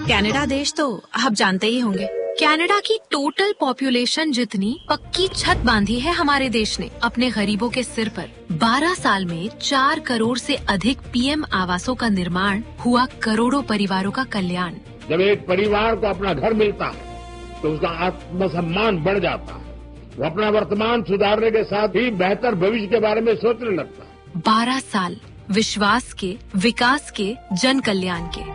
Canada देश तो आप जानते ही होंगे। कनाडा की टोटल पॉपुलेशन जितनी पक्की छत बांधी है हमारे देश ने अपने गरीबों के सिर पर। 12 साल में 4 करोड़ से अधिक पीएम आवासों का निर्माण हुआ, करोड़ों परिवारों का कल्याण। जब एक परिवार को अपना घर मिलता है तो उसका आत्मसम्मान बढ़ जाता है। वो अपना वर्तमान सुधारने के साथ ही बेहतर भविष्य के बारे में सोचने लगता है। 12 साल विश्वास के, विकास के, जन कल्याण के।